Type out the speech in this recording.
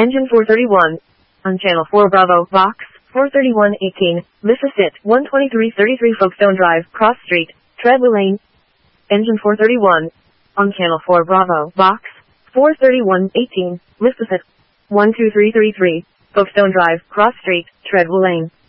Engine 431. On Channel 4 Bravo, Box 43118, Mississippi 12333 Folkestone Drive, Cross Street, Treadwell Lane. Engine 431. On Channel 4 Bravo, Box 43118, Mississippi 12333 Folkestone Drive, Cross Street, Treadwell Lane.